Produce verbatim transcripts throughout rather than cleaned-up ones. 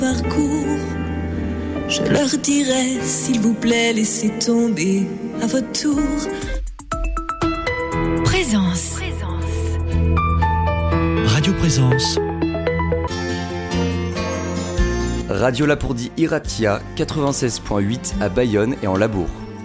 parcours. Je leur dirai, s'il vous plaît, laissez tomber à votre tour. Présence. Radio Présence. Radio Lapourdie Iratia, quatre-vingt-seize virgule huit à Bayonne et en Labourd.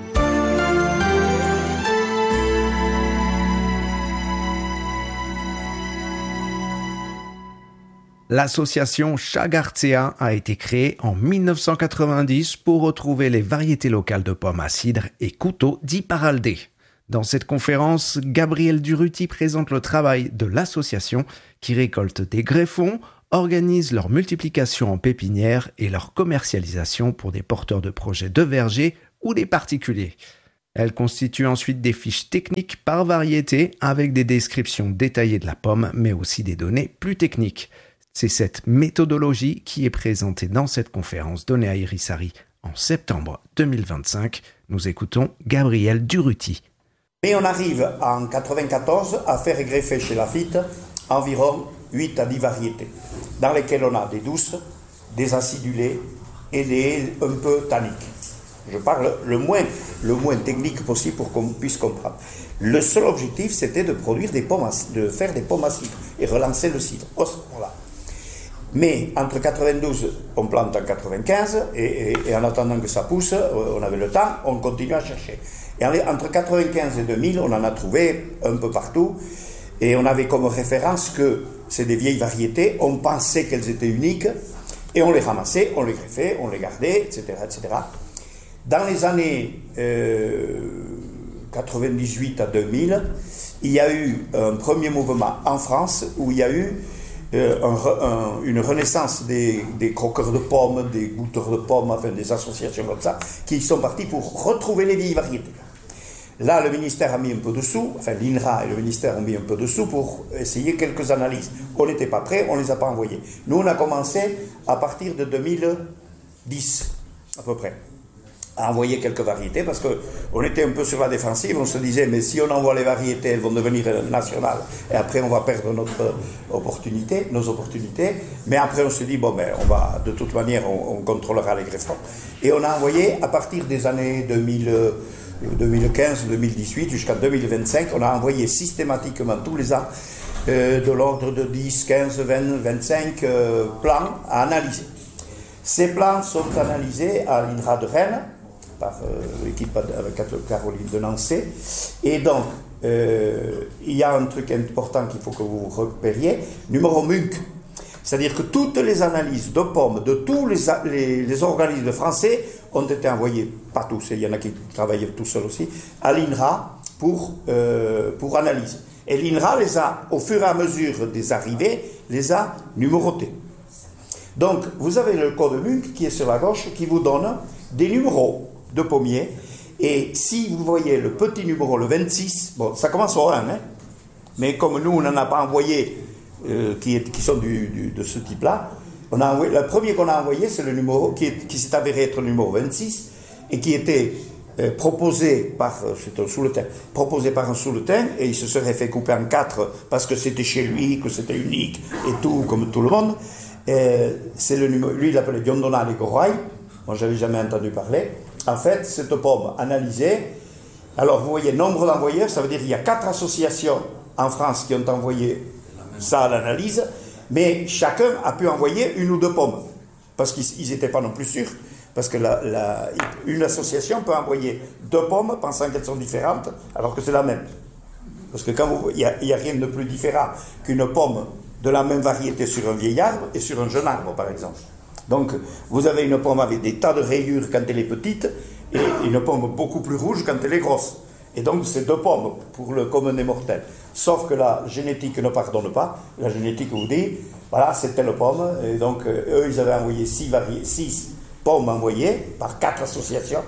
L'association Chagartzea a été créée en dix-neuf cent quatre-vingt-dix pour retrouver les variétés locales de pommes à cidre et couteaux dits paraldés. Dans cette conférence, Gabriel Duruti présente le travail de l'association qui récolte des greffons, organise leur multiplication en pépinière et leur commercialisation pour des porteurs de projets de vergers ou des particuliers. Elle constitue ensuite des fiches techniques par variété avec des descriptions détaillées de la pomme mais aussi des données plus techniques. C'est cette méthodologie qui est présentée dans cette conférence donnée à Irisari en septembre deux mille vingt-cinq. Nous écoutons Gabriel Duruti. Mais on arrive en quatre-vingt-quatorze à faire greffer chez Lafite environ huit à dix variétés, dans lesquelles on a des douces, des acidulées et des un peu tanniques. Je parle le moins, le moins technique possible pour qu'on puisse comprendre. Le seul objectif, c'était de produire des pommes, à, de faire des pommes à cidre et relancer le cidre. Voilà. Mais entre quatre-vingt-douze, on plante en quatre-vingt-quinze, et, et, et en attendant que ça pousse, on avait le temps, on continue à chercher. Et entre quatre-vingt-quinze et deux mille, on en a trouvé un peu partout, et on avait comme référence que c'est des vieilles variétés, on pensait qu'elles étaient uniques, et on les ramassait, on les greffait, on les gardait, et cetera, et cetera. Dans les années euh, quatre-vingt-dix-huit à deux mille, il y a eu un premier mouvement en France où il y a eu Euh, un, un, une renaissance des, des croqueurs de pommes, des goûteurs de pommes, enfin des associations comme ça, qui sont partis pour retrouver les vieilles variétés. Là, le ministère a mis un peu de sous, enfin l'I N R A et le ministère ont mis un peu de sous pour essayer quelques analyses. On n'était pas prêts, on ne les a pas envoyées. Nous, on a commencé à partir de deux mille dix, à peu près, à envoyer quelques variétés, parce qu'on était un peu sur la défensive, on se disait, mais si on envoie les variétés, elles vont devenir nationales, et après on va perdre notre opportunité, nos opportunités, mais après on se dit, bon, ben, on va, de toute manière, on, on contrôlera les greffons. Et on a envoyé, à partir des années deux mille, deux mille quinze deux mille dix-huit, jusqu'à deux mille vingt-cinq, on a envoyé systématiquement tous les ans, euh, de l'ordre de dix, quinze, vingt, vingt-cinq euh, plans à analyser. Ces plans sont analysés à l'I N R A de Rennes, par euh, l'équipe avec Caroline de Nancy. Et donc, euh, il y a un truc important qu'il faut que vous repériez, numéro M U C. C'est-à-dire que toutes les analyses de pommes de tous les, les, les organismes français ont été envoyées, pas tous, il y en a qui travaillaient tout seuls aussi, à l'I N R A pour, euh, pour analyse. Et l'I N R A les a, au fur et à mesure des arrivées, les a numérotées. Donc, vous avez le code M U C qui est sur la gauche, qui vous donne des numéros de pommiers, et si vous voyez le petit numéro, le vingt-six, bon, ça commence au un, hein, mais comme nous, on n'en a pas envoyé euh, qui, est, qui sont du, du, de ce type-là, on a envoyé, le premier qu'on a envoyé, c'est le numéro qui, est, qui s'est avéré être le numéro vingt-six, et qui était euh, proposé par, c'est un sous-le-thym, proposé par un sous-le-thym, et il se serait fait couper en quatre, parce que c'était chez lui, que c'était unique, et tout, comme tout le monde. Et c'est le numéro, lui, il l'appelait Diondona Goraï, moi, je n'avais jamais entendu parler. En fait, cette pomme analysée, alors vous voyez, nombre d'envoyeurs, ça veut dire qu'il y a quatre associations en France qui ont envoyé ça à l'analyse, mais chacun a pu envoyer une ou deux pommes, parce qu'ils n'étaient pas non plus sûrs, parce que la, la, une association peut envoyer deux pommes pensant qu'elles sont différentes, alors que c'est la même. Parce que quand vous, il n'y a, a rien de plus différent qu'une pomme de la même variété sur un vieil arbre et sur un jeune arbre, par exemple. Donc, vous avez une pomme avec des tas de rayures quand elle est petite et une pomme beaucoup plus rouge quand elle est grosse. Et donc, c'est deux pommes pour le commun des mortels. Sauf que la génétique ne pardonne pas. La génétique vous dit, voilà, c'est telle pomme. Et donc, eux, ils avaient envoyé six, vari- six pommes envoyées par quatre associations.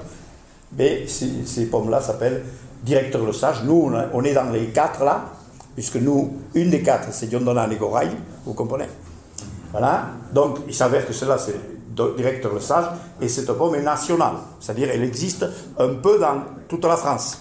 Mais ces, ces pommes-là s'appellent Directeur Le Sage. Nous, on est dans les quatre là, puisque nous, une des quatre, c'est Diondona Goraï, vous comprenez ? Voilà, donc il s'avère que cela c'est Directeur Le Sage, et cette pomme est nationale, c'est-à-dire elle existe un peu dans toute la France.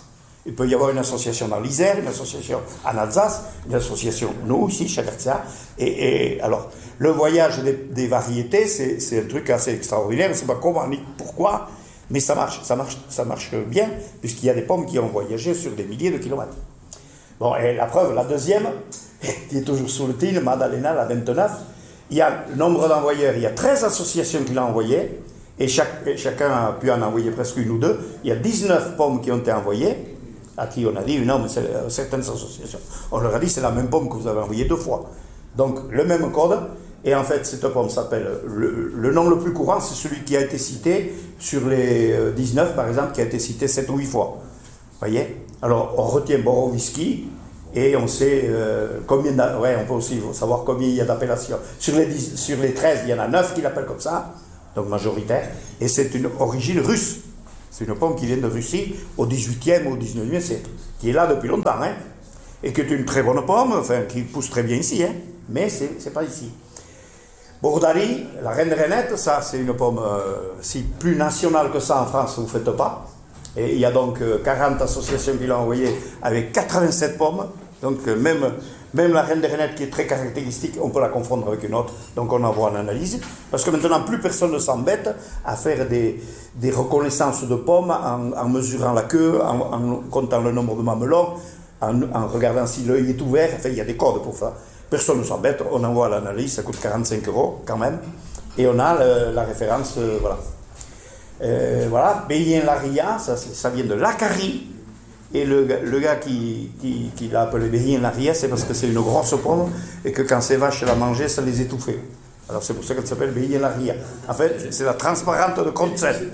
Il peut y avoir une association dans l'Isère, une association en Alsace, une association, nous, ici, Chagartzia. Et, et alors, le voyage des, des variétés, c'est, c'est un truc assez extraordinaire. On ne sait pas comment ni pourquoi, mais ça marche, ça marche, ça marche bien, puisqu'il y a des pommes qui ont voyagé sur des milliers de kilomètres. Bon, et la preuve, la deuxième, qui est toujours sur le Tille, Madalena, la vingt-neuf, il y a le nombre d'envoyeurs, il y a treize associations qui l'ont envoyé, et, chaque, et chacun a pu en envoyer presque une ou deux. Il y a dix-neuf pommes qui ont été envoyées, à qui on a dit, non, mais c'est, euh, certaines associations, on leur a dit, c'est la même pomme que vous avez envoyée deux fois. Donc, le même code, et en fait, cette pomme s'appelle, le, le nom le plus courant, c'est celui qui a été cité sur les euh, dix-neuf, par exemple, qui a été cité sept ou huit fois. Vous voyez? Alors, on retient Borowiecki, et on sait euh, combien d'a... ouais, on peut aussi savoir combien il y a d'appellations. Sur les, dix, sur les treize, il y en a neuf qui l'appellent comme ça, donc majoritaire, et c'est une origine russe. C'est une pomme qui vient de Russie au dix-huitième ou au dix-neuvième siècle, qui est là depuis longtemps, hein, et qui est une très bonne pomme, enfin, qui pousse très bien ici, hein, mais c'est, c'est pas ici. Bordari, la reine Renette, ça c'est une pomme euh, si plus nationale que ça en France, vous ne faites pas. Et il y a donc euh, quarante associations qui l'ont envoyé avec quatre-vingt-sept pommes, donc euh, même, même la reine des Renettes qui est très caractéristique, on peut la confondre avec une autre, donc on envoie en analyse, parce que maintenant plus personne ne s'embête à faire des, des reconnaissances de pommes en, en mesurant la queue, en, en comptant le nombre de mamelons, en, en regardant si l'œil est ouvert, enfin il y a des codes pour ça. Personne ne s'embête, on envoie l'analyse, ça coûte quarante-cinq euros quand même, et on a le, la référence, euh, voilà. Euh, voilà, Beyen-Laria, ça, ça vient de Lacari, et le, le gars qui, qui, qui l'a appelé Beyen-Laria, c'est parce que c'est une grosse pomme, et que quand ces vaches la mangeaient, ça les étouffait. Alors c'est pour ça qu'elle s'appelle Beyen-Laria. En fait, c'est la transparente de Contzell.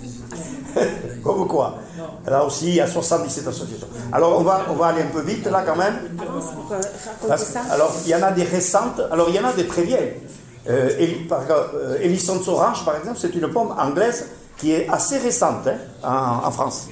Comme quoi. Là aussi, il y a soixante-dix-sept associations. Alors, on va, on va aller un peu vite, là, quand même. Parce, alors, il y en a des récentes, alors il y en a des très vieilles. Euh, euh, Elisson's Orange, par exemple, c'est une pomme anglaise qui est assez récente, hein, en, en France.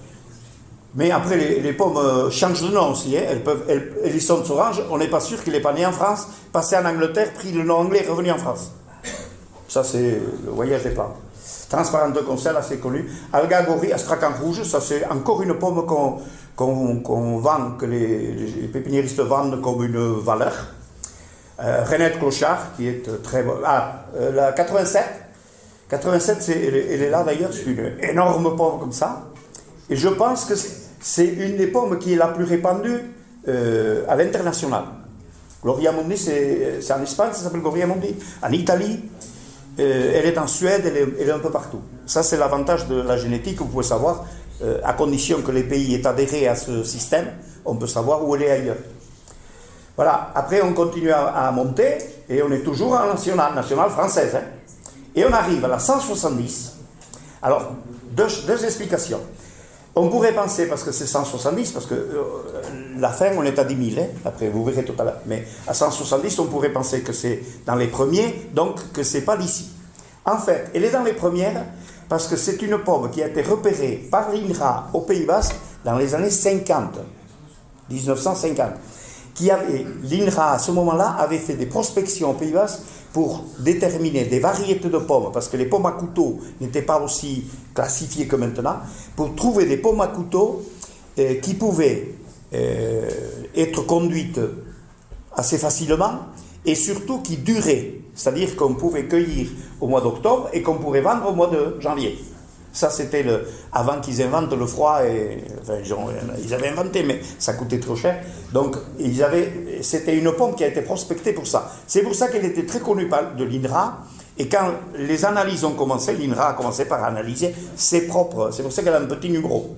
Mais après, les, les pommes euh, changent de nom aussi. Hein. Elles peuvent, elles, Elisson's Orange, on n'est pas sûr qu'il n'est pas né en France, passé en Angleterre, pris le nom anglais et revenu en France. Ça, c'est le voyage des plantes. Transparente de Conceal, assez connu. Algagori, Astrakhan rouge, ça c'est encore une pomme qu'on, qu'on, qu'on vend, que les, les pépiniéristes vendent comme une valeur. Euh, Renette Clochard, qui est très bonne. Ah, euh, la quatre-vingt-sept. quatre-vingt-sept, c'est, elle, elle est là d'ailleurs, c'est une énorme pomme comme ça. Et je pense que c'est une des pommes qui est la plus répandue euh, à l'international. Gloria Mundi, c'est, c'est en Espagne, ça s'appelle Gloria Mundi. En Italie, euh, elle est en Suède, elle est, elle est un peu partout. Ça, c'est l'avantage de la génétique, vous pouvez savoir, euh, à condition que les pays aient adhéré à ce système, on peut savoir où elle est ailleurs. Voilà, après on continue à, à monter, et on est toujours en nationale, nationale française. Hein. Et on arrive à la cent soixante-dix. Alors, deux, deux explications. On pourrait penser, parce que c'est cent soixante-dix, parce que euh, la fin, on est à dix mille, hein, après vous verrez tout à l'heure, mais à cent soixante-dix, on pourrait penser que c'est dans les premiers, donc que c'est pas d'ici. En fait, elle est dans les premières, parce que c'est une pomme qui a été repérée par l'I N R A au Pays Basque dans les années cinquante, dix-neuf cent cinquante. Qui avait, l'I N R A à ce moment-là avait fait des prospections au Pays Basque pour déterminer des variétés de pommes, parce que les pommes à couteau n'étaient pas aussi classifiées que maintenant, pour trouver des pommes à couteau euh, qui pouvaient euh, être conduites assez facilement et surtout qui duraient, c'est-à-dire qu'on pouvait cueillir au mois d'octobre et qu'on pourrait vendre au mois de janvier. Ça, c'était le, avant qu'ils inventent le froid, et, enfin, ils, ont, ils avaient inventé, mais ça coûtait trop cher. Donc, ils avaient, c'était une pomme qui a été prospectée pour ça. C'est pour ça qu'elle était très connue par, de l'I N R A. Et quand les analyses ont commencé, l'I N R A a commencé par analyser ses propres. C'est pour ça qu'elle a un petit numéro.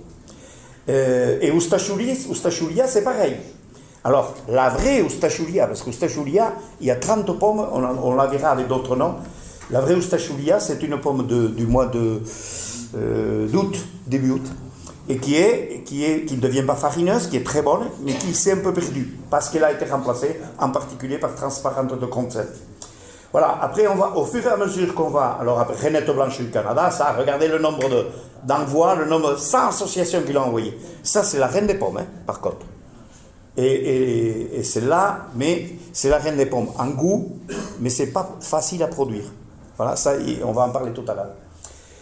Euh, et Ustachulia, Ustachulia, c'est pareil. Alors, la vraie Ustachulia, parce qu'Ustachulia, il y a trente pommes, on, on la verra avec d'autres noms. La vraie Ustachulia, c'est une pomme de, du mois de... Euh, d'août, début août, et qui est, qui est, qui ne devient pas farineuse, qui est très bonne, mais qui s'est un peu perdue, parce qu'elle a été remplacée, en particulier par Transparente de Concept. Voilà, après, on va, au fur et à mesure qu'on va, alors après, Renette Blanche du Canada, ça, regardez le nombre de, d'envois, le nombre de cent associations qu'il a envoyées. Ça, c'est la reine des pommes, hein, par contre. Et, et, et c'est là, mais c'est la reine des pommes en goût, mais c'est pas facile à produire. Voilà, ça, on va en parler tout à l'heure.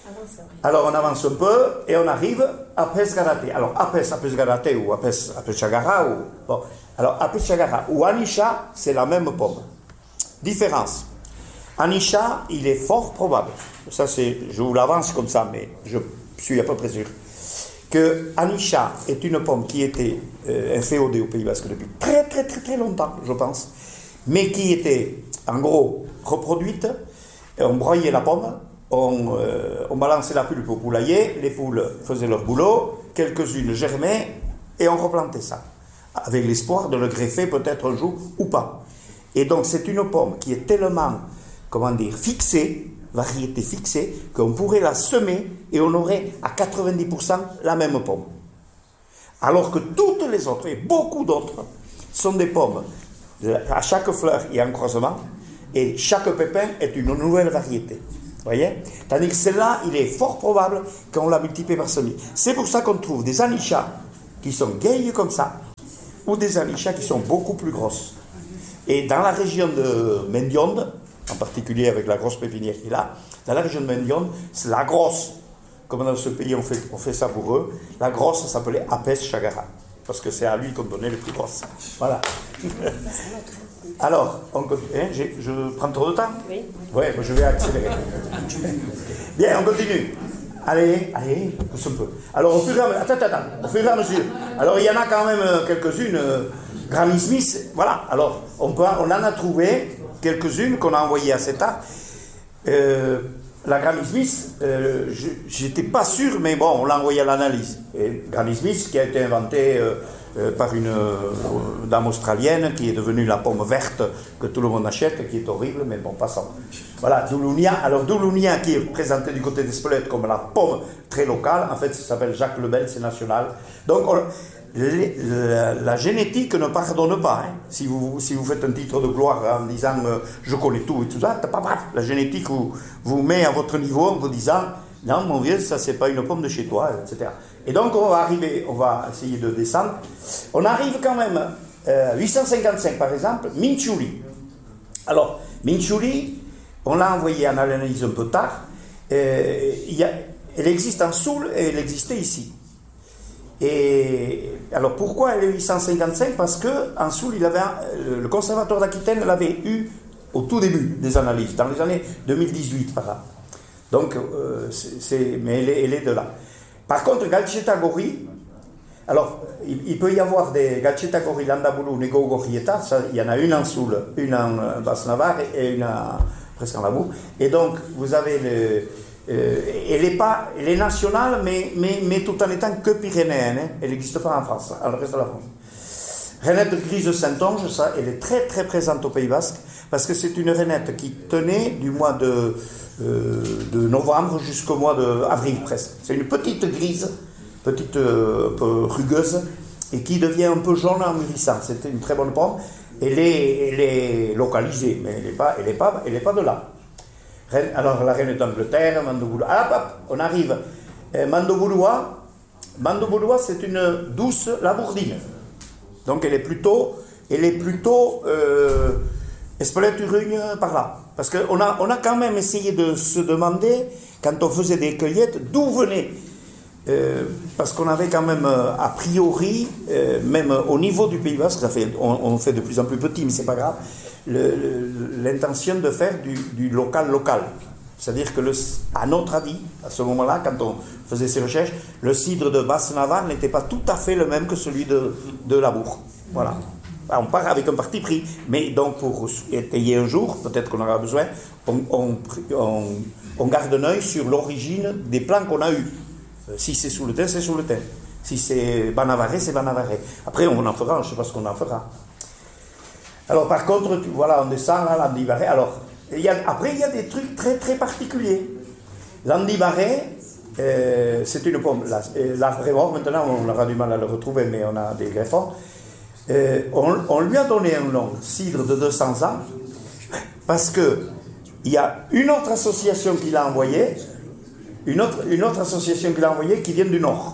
Alors on avance un peu et on arrive à Pesgarate. Alors Apes, Apes Garate ou Apes, Apes Chagara ou bon. Alors Apes Chagara ou Anisha, c'est la même pomme. Différence. Anisha, il est fort probable. Ça c'est, je vous l'avance comme ça, mais je suis à peu près sûr que Anisha est une pomme qui était euh, inféodée au Pays Basque depuis très très très très longtemps, je pense, mais qui était en gros reproduite. On broyait la pomme. On, euh, on balançait la pulpe au poulailler, les poules faisaient leur boulot, quelques-unes germaient, et on replantait ça, avec l'espoir de le greffer peut-être un jour ou pas. Et donc c'est une pomme qui est tellement, comment dire, fixée, variété fixée, qu'on pourrait la semer et on aurait à quatre-vingt-dix pour cent la même pomme. Alors que toutes les autres, et beaucoup d'autres, sont des pommes. À chaque fleur, il y a un croisement, et chaque pépin est une nouvelle variété. Voyez? Tandis que celle-là, il est fort probable qu'on l'a multiplié par semis. C'est pour ça qu'on trouve des anichas qui sont gailles comme ça, ou des anichas qui sont beaucoup plus grosses. Et dans la région de Mendionde, en particulier avec la grosse pépinière qu'il a, dans la région de Mendionde, c'est la grosse. Comme dans ce pays, on fait, on fait ça pour eux. La grosse, ça s'appelait Apes Chagara, parce que c'est à lui qu'on donnait les plus grosses. Voilà. Alors, on, hein, je prends trop de temps? Oui. Oui, je vais accélérer. Bien, on continue. Allez, allez, pousse un peu. Alors, au fur et à mesure, attends, attends, au fur et à mesure. Alors, il y en a quand même quelques-unes. Euh, Granny Smith, voilà. Alors, on, peut, on en a trouvé quelques-unes qu'on a envoyées à CETA. Euh, la Granny Smith, euh, j'étais pas sûr, mais bon, on l'a envoyée à l'analyse. Et Granny Smith, qui a été inventée euh, euh, par une euh, dame australienne, qui est devenue la pomme verte que tout le monde achète, qui est horrible, mais bon, passons. Voilà, Doulounia. Alors, Doulounia, qui est présenté du côté d'Espelette comme la pomme très locale, en fait, ça s'appelle Jacques Lebel, c'est national. Donc, on, les, la, la génétique ne pardonne pas. Hein. Si, vous, si vous faites un titre de gloire en disant euh, je connais tout et tout ça, pas bref. La génétique vous, vous met à votre niveau en vous disant non, mon vieux, ça c'est pas une pomme de chez toi, et cetera. Et donc, on va arriver, on va essayer de descendre. On arrive quand même, euh, huit cent cinquante-cinq par exemple, Minchouli. Alors, Minchouli, on l'a envoyé en analyse un peu tard. Euh, il y a, elle existe en Soule et elle existait ici. Et alors pourquoi elle est huit cent cinquante-cinq? Parce que en Soule, il avait un, le conservatoire d'Aquitaine l'avait eu au tout début des analyses, dans les années deux mille dix-huit par là. Donc, euh, c'est, c'est, mais elle est, elle est de là. Par contre, Galcheta Gori, alors il, il peut y avoir des Galcheta Gori, Landabulu, Nego Gorieta, ça, il y en a une en Soule, une en Basse-Navarre et une en, presque en Labour. Et donc, vous avez le. Euh, elle est pas, elle est nationale, mais, mais, mais tout en étant que pyrénéenne. Hein. Elle n'existe pas en France, dans le reste de la France. Rainette grise de Saint-Onge, ça, elle est très très présente au Pays Basque, parce que c'est une rainette qui tenait du mois de, euh, de novembre jusqu'au mois d'avril presque. C'est une petite grise, petite euh, un peu rugueuse, et qui devient un peu jaune en mûrissant. C'était une très bonne pomme. Elle est, elle est localisée, mais elle n'est pas, elle est pas, elle est pas de là. Alors la reine d'Angleterre, Mandobouloua. Ah, hop, on arrive. Eh, Mandobouloua, Mandobouloua, c'est une douce labourdine. Donc elle est plutôt, elle est plutôt euh, Espelette-Urugne par là. Parce qu'on a, on a quand même essayé de se demander, quand on faisait des cueillettes, d'où venait. Euh, parce qu'on avait quand même, euh, a priori, euh, même au niveau du Pays Basque, ça fait, on, on fait de plus en plus petit, mais c'est pas grave, le, le, l'intention de faire du, du local local. C'est-à-dire que, le, à notre avis, à ce moment-là, quand on faisait ces recherches, le cidre de Basse-Navarre n'était pas tout à fait le même que celui de, de Labour. Voilà. On part avec un parti pris, mais donc pour étayer un jour, peut-être qu'on aura besoin, on, on, on, on garde un œil sur l'origine des plants qu'on a eus. Si c'est sous le thym, c'est sous le thym. Si c'est Banavaré, c'est Banavaré. Après, on en fera, je ne sais pas ce qu'on en fera. Alors, par contre, tu, voilà, on descend là, l'Andivaré. Alors, il y a, après, il y a des trucs très, très particuliers. L'Andivaré, euh, c'est une pomme. L'arbre est mort, maintenant, on aura du mal à le retrouver, mais on a des greffons. Euh, on, on lui a donné un nom, cidre de deux cents ans, parce qu'il y a une autre association qui l'a envoyé. Une autre, une autre association qui l'a envoyé qui vient du Nord.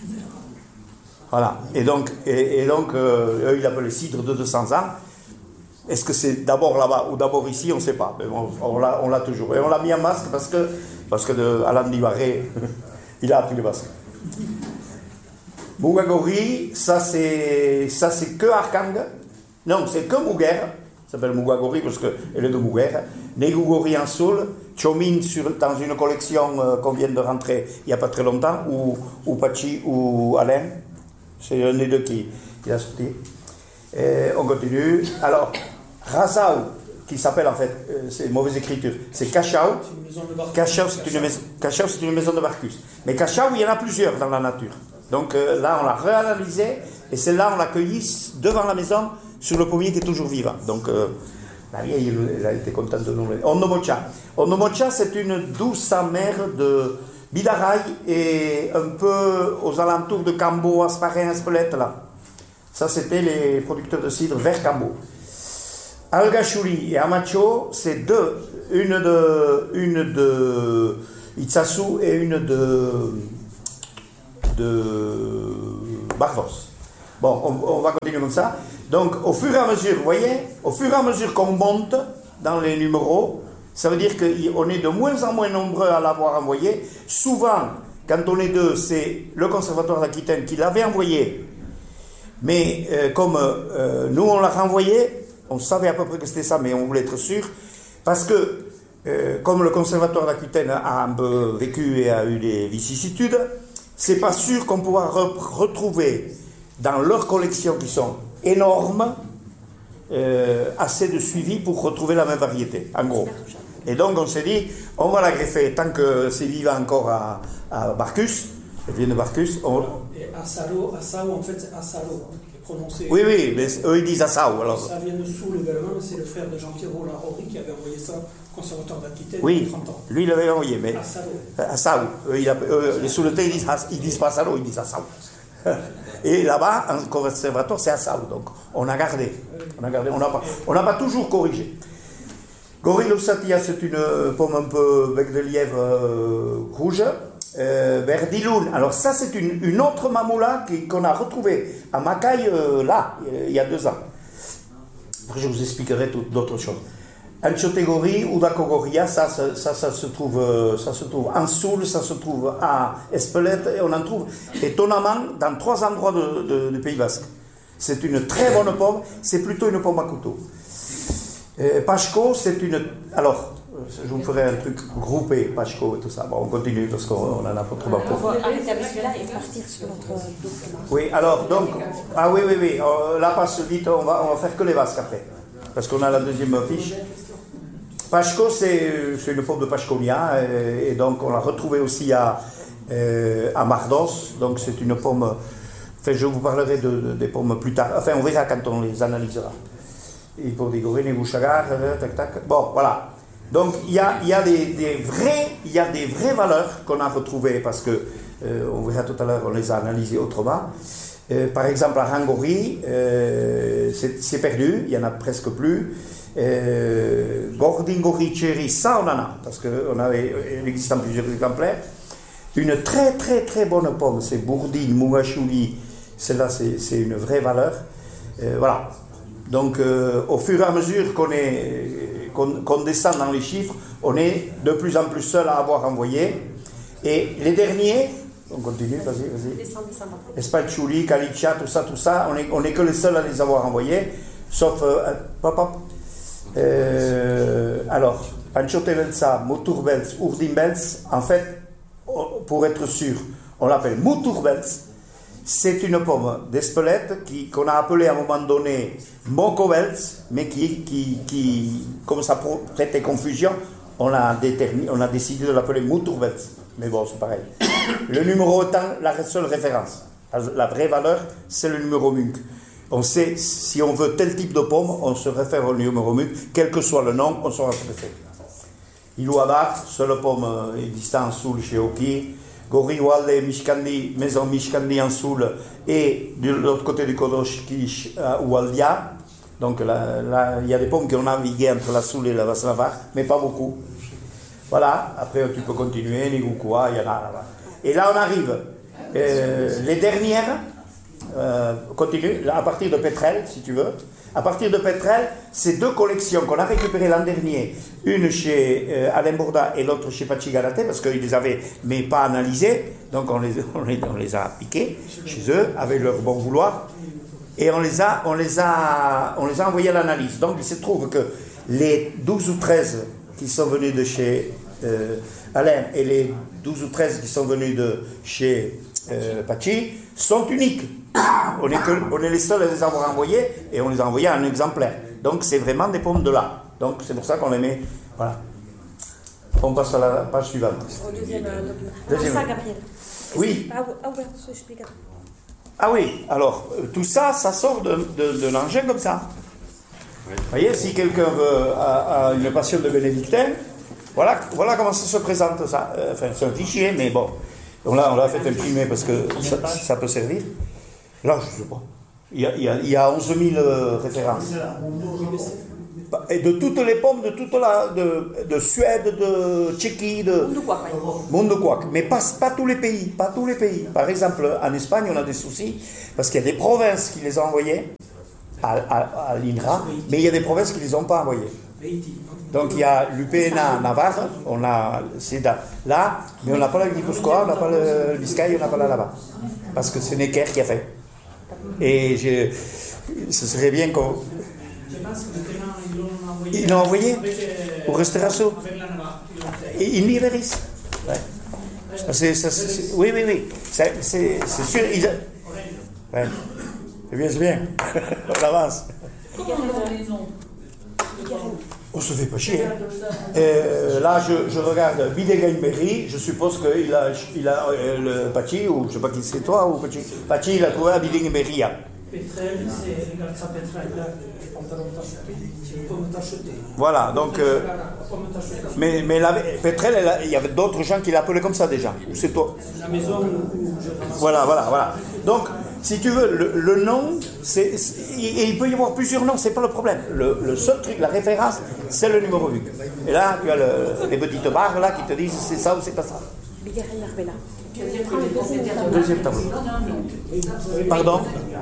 Voilà. Et donc, et, et donc euh, eux, ils l'appellent cidre de deux cents ans. Est-ce que c'est d'abord là-bas ou d'abord ici? On ne sait pas. Mais bon, on, l'a, on l'a toujours. Et on l'a mis en masque parce que parce que de Alain Dibaré, il a appris le basque. Mugagori, ça c'est, ça c'est que Arkang. Non, c'est que Muguer. Ça s'appelle Mugagori parce qu'elle est de Muguer. Negugori en Soul, Chomin sur, dans une collection euh, qu'on vient de rentrer il n'y a pas très longtemps, ou, ou Pachi ou Alain. C'est un des deux qui, qui a sorti. Et on continue. Alors, Razao, qui s'appelle en fait, euh, c'est une mauvaise écriture, c'est Cachao. Cachao, c'est une, maison, Cachao, c'est une maison de Barcus. Mais Cachao, il y en a plusieurs dans la nature. Donc euh, là, on l'a réanalysé, et celle-là, on l'a cueillie devant la maison, sur le pommier qui est toujours vivant. Donc, euh, la vieille, elle a été contente de nous. Onnomocha. Onnomocha, c'est une douce amère de Bidaray et un peu aux alentours de Cambo, Asparin, Espelette, là. Ça, c'était les producteurs de cidre vers Cambo. Algachuri et Amacho, c'est deux. Une de, une de Itzasu et une de, de Bardos. Bon, on, on va continuer comme ça. Donc, au fur et à mesure, vous voyez, au fur et à mesure qu'on monte dans les numéros, ça veut dire qu'on est de moins en moins nombreux à l'avoir envoyé. Souvent, quand on est deux, c'est le Conservatoire d'Aquitaine qui l'avait envoyé. Mais euh, comme euh, nous, on l'a renvoyé, on savait à peu près que c'était ça, mais on voulait être sûr. Parce que, euh, comme le Conservatoire d'Aquitaine a un peu vécu et a eu des vicissitudes, c'est pas sûr qu'on pourra re- retrouver dans leurs collections qui sont énormes, euh, assez de suivi pour retrouver la même variété, en gros. Et donc on s'est dit, on va la greffer tant que c'est vivant encore à, à Barcus, elle vient de Barcus. On... Et Asalo, Asao en fait c'est Asalo, qui est prononcé. Oui, oui, mais eux ils disent Asao. Alors... Ça vient de Soule également, c'est le frère de Jean-Pierre Larori qui avait envoyé ça au Conservatoire d'Aquitaine oui, il y a trente ans. Lui il l'avait envoyé, mais. Asalo. Asao. Eux, il a... eux, les Souletais ils disent, ils disent pas Asalo, ils disent Asao. Et là-bas, en conservatoire, c'est Asao. Donc, on a gardé. On a gardé. On n'a pas, on n'a pas toujours corrigé. Gorillosatia, c'est une pomme un peu bec de lièvre euh, rouge. Euh, Verdiloun. Alors, ça, c'est une, une autre mamoula qui, qu'on a retrouvée à Macaille, euh, là, il y a deux ans. Après, je vous expliquerai tout, d'autres choses. Anchotegori ou Dakogoria, ça, ça, ça, ça, se trouve, ça se trouve en Soule, ça se trouve à Espelette, et on en trouve étonnamment dans trois endroits de, de, de Pays Basque. C'est une très bonne pomme, c'est plutôt une pomme à couteau. Euh, Pachko, c'est une... Alors, je vous ferai un truc groupé, Pachko et tout ça. Bon, on continue parce qu'on en a pas trop beaucoup. On va arrêter avec celui-là et partir sur notre document. Oui, alors, donc... Ah oui, oui, oui, là, passe vite, on va, on va faire que les Basques après. Parce qu'on a la deuxième fiche. Pachko, c'est, c'est une pomme de Pachkonia, et, et donc on l'a retrouvée aussi à, euh, à Mardos, donc c'est une pomme, enfin je vous parlerai de, de, des pommes plus tard, enfin on verra quand on les analysera. Et pour des gorées, des bouchagards, tac tac, bon voilà. Donc il y a, y a des, des vrais, il y a des vraies valeurs qu'on a retrouvées, parce que, euh, on verra tout à l'heure, on les a analysées autrement. Euh, par exemple à Rangori, euh, c'est, c'est perdu, il n'y en a presque plus. Euh, Gordingori Cherry, ça on en a, parce qu'on avait, il existe en plusieurs exemplaires. Une très très très bonne pomme, c'est Bourdine, Mouachouli, celle-là c'est, c'est une vraie valeur. Euh, voilà. Donc euh, au fur et à mesure qu'on, est, qu'on, qu'on descend dans les chiffres, on est de plus en plus seul à avoir envoyé. Et les derniers, on continue, vas-y, vas-y. Espalchouli, Calicia, tout ça, tout ça, on est, on est que les seuls à les avoir envoyés, sauf euh, pop, pop. Euh, alors, Anchotelelsa, Moturbels, Urdimbels, en fait, pour être sûr, on l'appelle Moturbels. C'est une pomme d'Espelette qui, qu'on a appelée à un moment donné Mokobels, mais qui, qui, qui, comme ça prêtait confusion, on a, déterminé, on a décidé de l'appeler Moturbels. Mais bon, c'est pareil. Le numéro étant la seule référence. La vraie valeur, c'est le numéro M U C. On sait, si on veut tel type de pomme, on se réfère au numéro M U C, quel que soit le nom, on saura ce que c'est. Ilouabar, seule pomme existant en Soule chez Oki. Goriwale, Mishkandi, maison Mishkandi en Soule, et de l'autre côté du Kodoshkish, à Oualdia. Donc là, là, il y a des pommes qui ont navigué entre la Soule et la Vaslavar, mais pas beaucoup. Voilà, après tu peux continuer, Nigukua, il y en a là-bas. Et là on arrive, euh, les dernières, euh, continue, à partir de Pétrel, si tu veux. À partir de Pétrel, c'est deux collections qu'on a récupérées l'an dernier, une chez euh, Alain Bourda et l'autre chez Pachi Galaté, parce qu'ils les avaient, mais pas analysées, donc on les, on les, on les a appliquées chez eux, avec leur bon vouloir, et on les a, on les a, on les a envoyés à l'analyse. Donc il se trouve que les douze ou treize qui sont venus de chez euh, Alain et les douze ou treize qui sont venus de chez euh, Pachi sont uniques. On est, que, on est les seuls à les avoir envoyés et on les a envoyés en exemplaire. Donc c'est vraiment des pommes de là. Donc c'est pour ça qu'on les met. Voilà. On passe à la page suivante. Au deuxième document. Deuxième. Ça, Gabriel. Oui. Ah, ah ouais, ça explique. Ah oui, alors euh, tout ça, ça sort de, de, de l'engin comme ça. Vous voyez, si quelqu'un veut, a, a une passion de bénédictin, voilà, voilà comment ça se présente ça. Euh, enfin, c'est un fichier, mais bon. On l'a, on l'a fait imprimer parce que ça, ça peut servir. Là, je ne sais pas. Il y a, il y a, il y a onze mille euh, références. Et de toutes les pommes, de toute la, de, de Suède, de Tchéquie, de Monde Quack. Mais pas, pas tous les pays, pas tous les pays. Par exemple, en Espagne, on a des soucis parce qu'il y a des provinces qui les ont envoyées à, à, à l'INRA, mais il y a des provinces qui ne les ont pas envoyées. Donc il y a l'U P N A Navarre, on a c'est là, mais on n'a pas la Guipuscoa, on n'a pas le Biscaye, on n'a pas la là-bas. Parce que c'est Necker qui a fait. Et je, ce serait bien qu'on... Ils l'ont envoyé au Restauration. Et ils Niveris. Ouais. C'est, c'est, c'est, oui, oui, oui. C'est, c'est, c'est sûr. Ils... Ouais. C'est bien, c'est bien. On avance. On se fait pas chier. Euh, là, je, je regarde Bidegaimberi, je suppose qu'il a, il a euh, le Pachi, ou je sais pas qui c'est toi, ou Pachi. Pachi, il a trouvé à Bidegaimberi. Pétrel, c'est regarde ça, Pétrel, là, les pantalons tachetés, c'est une pomme tachetée. Voilà, donc. Euh, mais mais la, Pétrel, elle a, il y avait d'autres gens qui l'appelaient comme ça déjà. Ou c'est toi? La maison où je ramasse. Voilà, voilà, voilà. Donc, si tu veux, le, le nom, c'est, c'est, et il peut y avoir plusieurs noms, c'est pas le problème. Le, le seul truc, la référence, c'est le numéro huit. Et là, tu as le, les petites barres là qui te disent c'est ça ou c'est pas ça. Deuxième tableau. Pardon?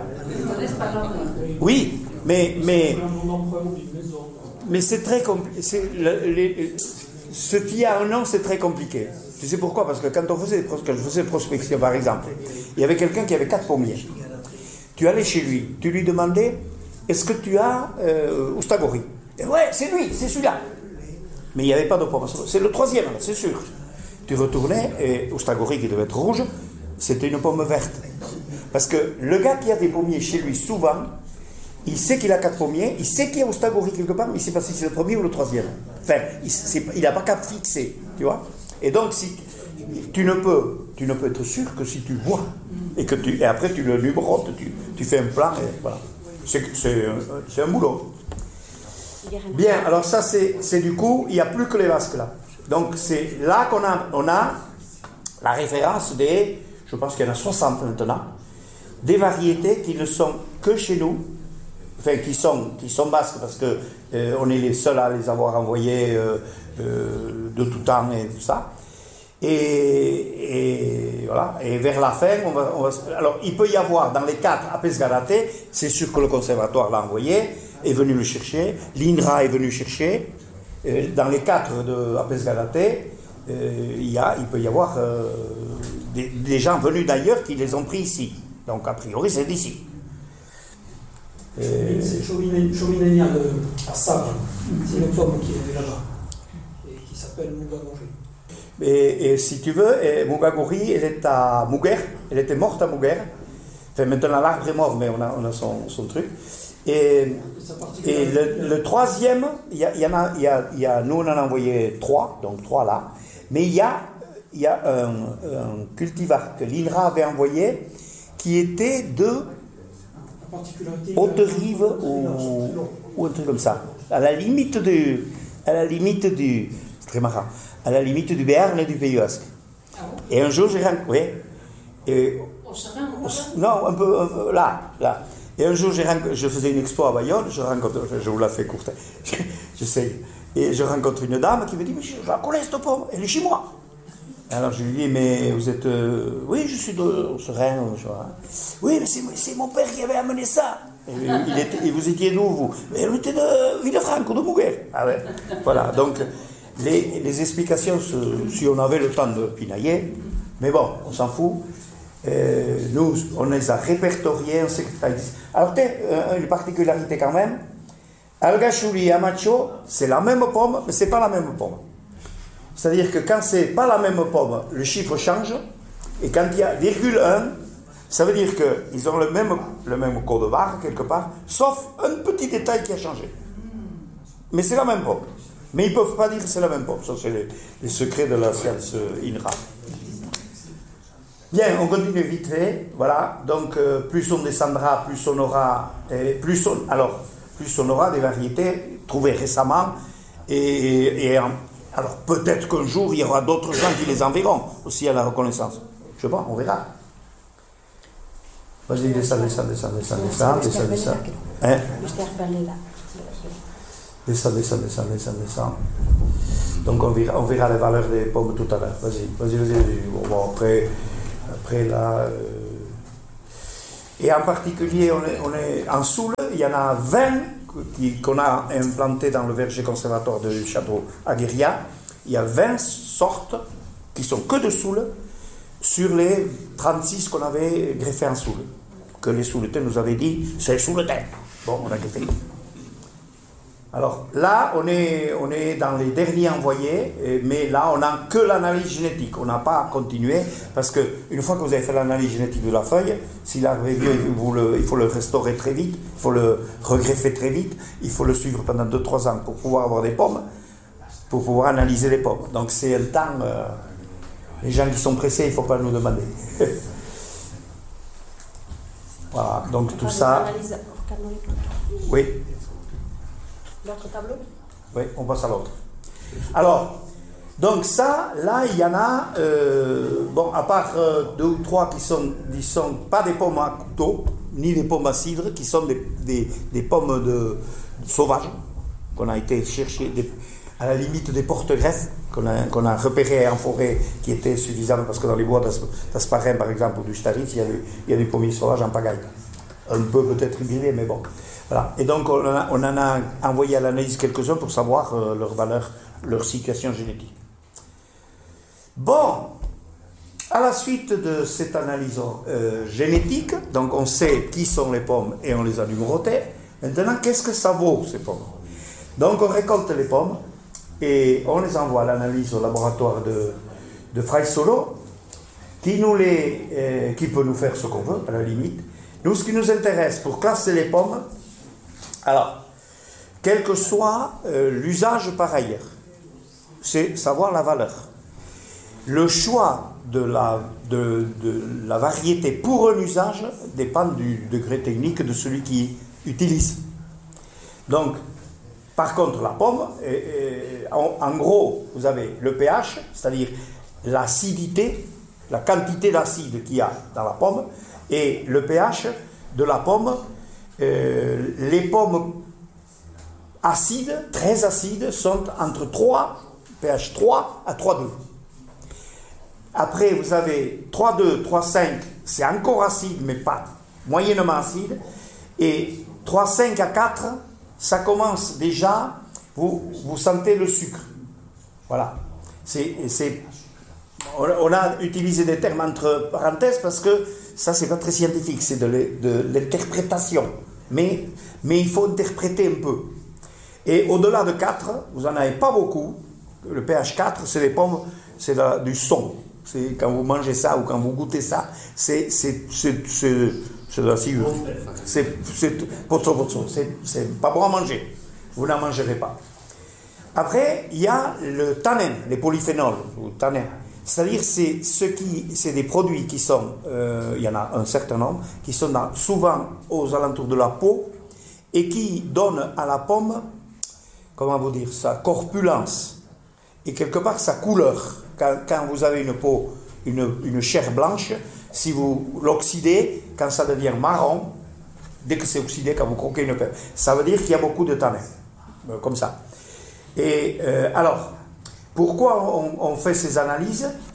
Oui, mais mais mais c'est très compliqué. Ce qui a un nom, c'est très compliqué. Tu sais pourquoi? Parce que quand on faisait, quand je faisais prospection, par exemple, il y avait quelqu'un qui avait quatre pommiers. Tu allais chez lui, tu lui demandais, est-ce que tu as euh, Oustagori? Et ouais, c'est lui, c'est celui-là. Mais il n'y avait pas de pomme. C'est le troisième, c'est sûr. Tu retournais, et Oustagori, qui devait être rouge, c'était une pomme verte. Parce que le gars qui a des pommiers chez lui, souvent, il sait qu'il a quatre pommiers, il sait qu'il y a Oustagori quelque part, mais il ne sait pas si c'est le premier ou le troisième. Enfin, il n'a pas qu'à fixer, tu vois. Et donc, si tu ne peux, tu ne peux être sûr que si tu vois, et que tu, et après tu le numérotes, tu, tu fais un plan, et voilà. C'est, c'est, c'est un boulot. Bien, alors ça, c'est, c'est du coup, il n'y a plus que les vasques là. Donc, c'est là qu'on a, on a la référence des, je pense qu'il y en a soixante maintenant, des variétés qui ne sont que chez nous, enfin, qui sont, qui sont basques, parce que euh, on est les seuls à les avoir envoyés euh, euh, de tout temps et tout ça. Et, et voilà. Et vers la fin, on va, on va, alors il peut y avoir dans les quatre à Pesgaraté, c'est sûr que le conservatoire l'a envoyé, est venu le chercher, l'INRA est venu chercher. Euh, dans les quatre de à Pesgaraté, euh, il, y a, il peut y avoir euh, des, des gens venus d'ailleurs qui les ont pris ici. Donc a priori c'est d'ici. Euh, c'est Chauvinania à Sable, c'est le pomme qui est là-bas, et qui s'appelle Mugagori. Et, et si tu veux, Mugagori, elle est à Muguer, elle était morte à Muguer. Enfin, maintenant l'arbre est mort, mais on a, on a son, son truc. Et, et le, le troisième, il y, y en a, y a, y a, nous on en a envoyé trois, donc trois là, mais il y a, y a un, un cultivar que l'INRA avait envoyé qui était de Haute-Rive ou, ou un truc comme ça, à la limite du, à la limite du, c'est très marrant, à la limite du Béarn et du Pays Basque. Et un jour j'ai rencontré, et, non, un peu, un peu là, là. Et un jour, j'ai, je faisais une expo à Bayonne, je rencontre, je vous la fais courte, je sais, et je rencontre une dame qui me dit, mais je la connais cette pomme, elle est chez moi. Alors je lui dis, mais vous êtes... Euh, oui, je suis de Serein, je vois. Oui, mais c'est, c'est mon père qui avait amené ça. Et, il était, et vous étiez d'où, vous? Mais on était de Villefranche, de Mouguer. Ah ouais. Voilà, donc les, les explications, si on avait le temps de pinailler, mais bon, on s'en fout. Euh, nous, on les a répertoriés, on sait que ça existe. Alors, peut-être, une particularité quand même, Algachouli et Amacho, c'est la même pomme, mais c'est pas la même pomme. C'est-à-dire que quand c'est pas la même pomme, le chiffre change, et quand il y a virgule un, ça veut dire qu'ils ont le même, le même code barre, quelque part, sauf un petit détail qui a changé. Mais c'est la même pomme. Mais ils ne peuvent pas dire que c'est la même pomme. Ça, c'est les, les secrets de la science I N R A. Bien, on continue vite fait. Voilà. Donc, euh, plus on descendra, plus on aura... Euh, plus on, alors, plus on aura des variétés trouvées récemment. Et, et, et alors, peut-être qu'un jour, il y aura d'autres gens qui les enverront aussi à la reconnaissance. Je sais pas, on verra. Vas-y, descends, descends, descends, descends, descends, descends, descends. Hein? Descends, descends, descends, descends, descends. Donc on verra, on verra les valeurs des pommes tout à l'heure. Vas-y, vas-y, vas-y. vas-y. Bon, bon, après, après là... Euh... Et en particulier, on est, on est en Soule, il y en a vingt qui, qu'on a implantés dans le verger conservatoire du château Aguiria. Il y a vingt sortes qui sont que de Soule, sur les trente-six qu'on avait greffés en Soule, que les Souletins nous avaient dit, c'est le Souletin. Bon, on a greffé. Alors là, on est, on est dans les derniers envoyés, mais là, on n'a que l'analyse génétique. On n'a pas continué, parce qu'une fois que vous avez fait l'analyse génétique de la feuille, s'il arrive vieux, vous le, il faut le restaurer très vite, il faut le regreffer très vite, il faut le suivre pendant deux trois ans pour pouvoir avoir des pommes, pour pouvoir analyser les pommes. Donc c'est un temps... Euh, les gens qui sont pressés, il ne faut pas nous demander. Voilà, donc tout ça... Oui. L'autre tableau? Oui, on passe à l'autre. Alors, donc ça, là, il y en a, euh, bon, à part euh, deux ou trois qui sont, qui sont pas des pommes à couteau, ni des pommes à cidre, qui sont des, des, des pommes de, de sauvages, qu'on a été chercher des, à la limite des porte-greffes, qu'on a, qu'on a repéré en forêt, qui étaient suffisamment, parce que dans les bois d'Asparren, par exemple, ou du Staritz, il y a du, il y a du pommier sauvage en pagaille. Un peu peut-être hybridé, mais bon. Voilà. Et donc, on en a, on en a envoyé à l'analyse quelques-uns pour savoir euh, leur valeur, leur situation génétique. Bon, à la suite de cette analyse euh, génétique, donc on sait qui sont les pommes et on les a numérotées. Maintenant, qu'est-ce que ça vaut, ces pommes? Donc, on récolte les pommes et on les envoie à l'analyse au laboratoire de, de Fraissolo, qui, nous les, euh, qui peut nous faire ce qu'on veut, à la limite. Nous, ce qui nous intéresse pour classer les pommes, alors, quel que soit euh, l'usage par ailleurs, c'est savoir la valeur. Le choix de la, de, de la variété pour un usage dépend du degré technique de celui qui utilise. Donc, par contre, la pomme, euh, euh, en, en gros, vous avez le pH, c'est-à-dire l'acidité, la quantité d'acide qu'il y a dans la pomme, et le pH de la pomme. Euh, les pommes acides, très acides, sont entre trois, pH trois à trois virgule deux. Après, vous avez trois virgule deux, trois virgule cinq, c'est encore acide, mais pas moyennement acide. Et trois virgule cinq à quatre, ça commence déjà, vous, vous sentez le sucre. Voilà. C'est, c'est, on a utilisé des termes entre parenthèses parce que ça, c'est pas très scientifique, c'est de, de l'interprétation. Mais, mais il faut interpréter un peu. Et au-delà de quatre, vous n'en avez pas beaucoup. Le pH quatre, c'est des pommes, c'est la, du son. C'est quand vous mangez ça ou quand vous goûtez ça, c'est, c'est, c'est, c'est, c'est de la sciure. C'est, c'est, c'est, c'est pas bon à manger. Vous n'en mangerez pas. Après, il y a le tanin, les polyphénols, ou tanins. C'est-à-dire, c'est, ce qui, c'est des produits qui sont, euh, il y en a un certain nombre, qui sont dans, souvent aux alentours de la peau et qui donnent à la pomme, comment vous dire, sa corpulence et quelque part sa couleur. Quand, quand vous avez une peau, une, une chair blanche, si vous l'oxydez, quand ça devient marron, dès que c'est oxydé, quand vous croquez une pelle, ça veut dire qu'il y a beaucoup de tanins, euh, comme ça. Et euh, alors, pourquoi on, on fait ces analyses?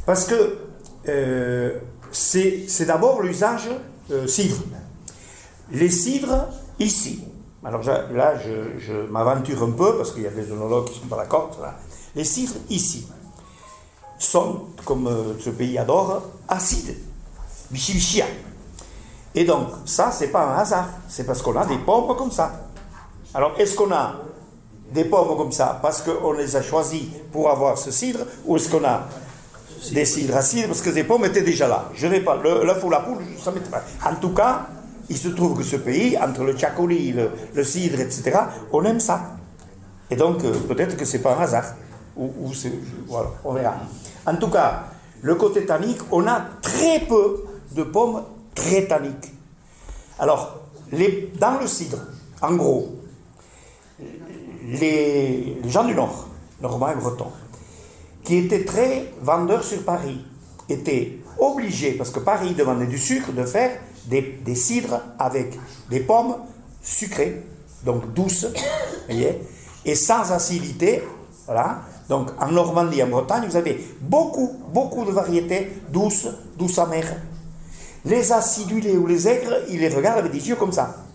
Parce que euh, c'est, c'est d'abord l'usage euh, cidre. Les cidres, ici. Alors là, je, je m'aventure un peu, parce qu'il y a des œnologues qui ne sont pas d'accord. Là. Les cidres, ici, sont, comme euh, ce pays adore, acides. Bichi-bichia. Et donc, ça, c'est pas un hasard. C'est parce qu'on a des pommes comme ça. Alors, est-ce qu'on a des pommes comme ça parce qu'on les a choisis pour avoir ce cidre, ou est-ce qu'on a des cidres acides parce que les pommes étaient déjà là? Je n'ai pas. Le, l'œuf ou la poule, ça m'était pas. En tout cas, il se trouve que ce pays, entre le tchakoli, le, le cidre, et cetera, on aime ça. Et donc, euh, peut-être que c'est pas un hasard. Ou, ou c'est, voilà, on verra. En tout cas, le côté tannique, on a très peu de pommes très tanniques. Alors, les, dans le cidre, en gros, les, les gens du Nord, normands et bretons, qui étaient très vendeurs sur Paris, étaient obligés, parce que Paris demandait du sucre, de faire des, des cidres avec des pommes sucrées, donc douces, voyez, et sans acidité, voilà. Donc en Normandie, en Bretagne, vous avez beaucoup, beaucoup de variétés douces, douces amères. Les acidulés ou les aigres, ils les regardent avec des yeux comme ça.